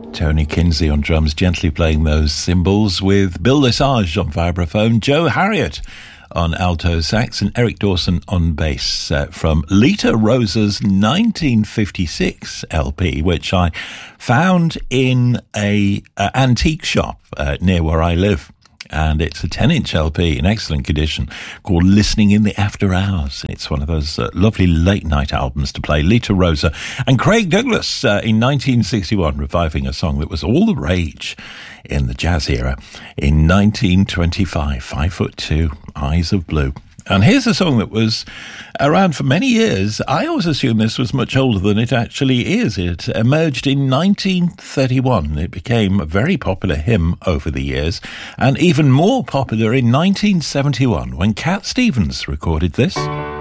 Tony Kinsey on drums, gently playing those cymbals, with Bill Lesage on vibraphone, Joe Harriott on alto sax, and Eric Dawson on bass, from Lita Rosa's 1956 LP, which I found in a antique shop near where I live. And it's a 10-inch LP in excellent condition called Listening in the After Hours. It's one of those lovely late-night albums to play. Lita Rosa and Craig Douglas in 1961, reviving a song that was all the rage in the jazz era. In 1925, 5'2", Eyes of Blue. And here's a song that was around for many years. I always assumed this was much older than it actually is. It emerged in 1931. It became a very popular hymn over the years, and even more popular in 1971 when Cat Stevens recorded this.